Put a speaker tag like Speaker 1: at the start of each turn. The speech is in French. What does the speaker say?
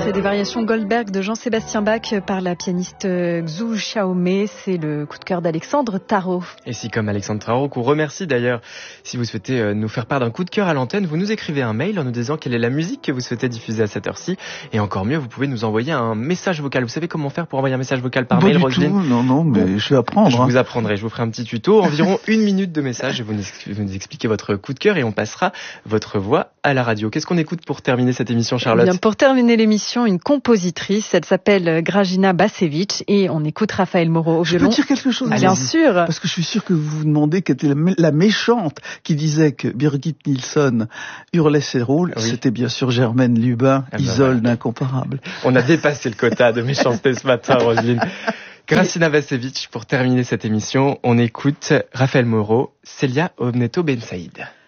Speaker 1: extrait des variations Goldberg de Jean-Sébastien Bach par la pianiste Xu Xiaomei. C'est le coup de cœur d'Alexandre Tarot.
Speaker 2: Et si, comme Alexandre Tarot, qu'on remercie d'ailleurs, si vous souhaitez nous faire part d'un coup de cœur à l'antenne, vous nous écrivez un mail en nous disant quelle est la musique que vous souhaitez diffuser à cette heure-ci. Et encore mieux, vous pouvez nous envoyer un message vocal. Vous savez comment faire pour envoyer un message vocal par mail, Roselyne ?
Speaker 3: Non, mais je vais apprendre.
Speaker 2: Je vous apprendrai, je vous ferai un petit tuto, environ 1 minute de message, et vous nous expliquez votre coup de cœur et on passera votre voix à la radio. Qu'est-ce qu'on écoute pour terminer cette émission, Charlotte ?
Speaker 1: Eh bien, pour terminer l'émission, une compositrice, elle s'appelle Grażyna Bacewicz et on écoute Raphaël Moreau au violon.
Speaker 3: Je peux dire quelque chose ?
Speaker 1: Bien sûr.
Speaker 3: Parce que je suis sûr que vous vous demandez quelle était la méchante qui disait que Birgit Nilsson hurlait ses rôles. Oui. C'était bien sûr Germaine Lubin, Isolde d'incomparable.
Speaker 2: On a dépassé le quota de méchanceté ce matin, Roselyne. Grażyna Bacewicz, pour terminer cette émission, on écoute Raphaël Moreau, Célia Omneto Ben Saïd.